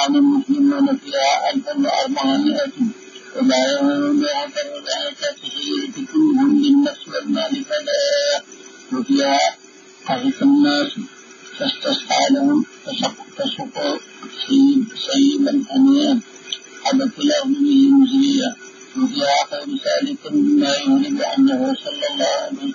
وكان المسلمون فيها 1400 ولا يؤمنون بآخر ذلك كلهم بالنفس والمال فلا وفيها قهف الناس فاستسقى لهم فسقوا سيبا حنيا حدث الأرض به مزريا وفيها خير سالك مما يهلك عنه صلى الله عليه وسلم